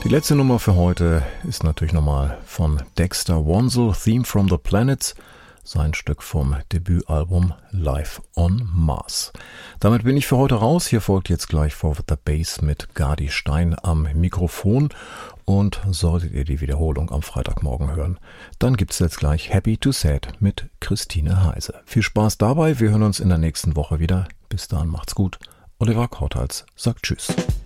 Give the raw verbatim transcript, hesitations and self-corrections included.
Die letzte Nummer für heute ist natürlich nochmal von Dexter Wansel, Theme from the Planets, sein Stück vom Debütalbum Live on Mars. Damit bin ich für heute raus. Hier folgt jetzt gleich Forward the Bass mit Gadi Stein am Mikrofon. Und solltet ihr die Wiederholung am Freitagmorgen hören, dann gibt's jetzt gleich Happy to Sad mit Christine Heise. Viel Spaß dabei, wir hören uns in der nächsten Woche wieder. Bis dahin macht's gut. Oliver Korthals sagt Tschüss.